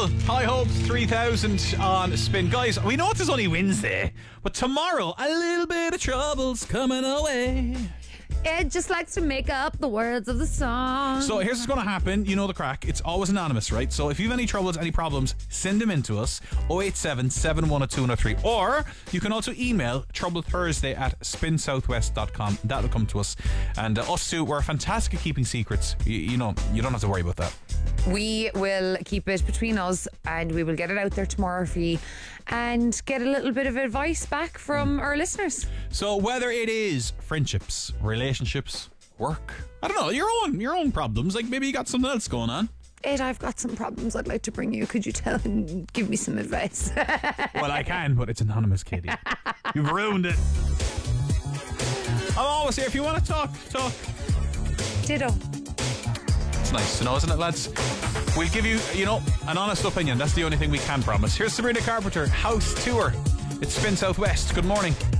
Adele, High Hopes 3000 on Spin. Guys, we know it's only Wednesday, but tomorrow a little bit of trouble's coming away. Ed just likes to make up the words of the song. So here's what's going to happen. You know the crack. It's always anonymous, right? So if you have any troubles, any problems, send them in to us. 087 710 203. Or you can also email troublethursday@spinsouthwest.com. That'll come to us. And us too, we're fantastic at keeping secrets. You know, you don't have to worry about that. We will keep it between us and we will get it out there tomorrow for you and get a little bit of advice back from our listeners. So whether it is friendships, relationships, work, I don't know, your own problems, like maybe you got something else going on. Ed, I've got some problems I'd like to bring you. Could you tell and give me some advice? Well, I can, but it's anonymous, Katie. You've ruined it. I'm always here if you want to talk. Ditto. It's nice to know, isn't it, lads? We'll give you, an honest opinion. That's the only thing we can promise. Here's Sabrina Carpenter, House Tour. It's Spin Southwest. Good morning.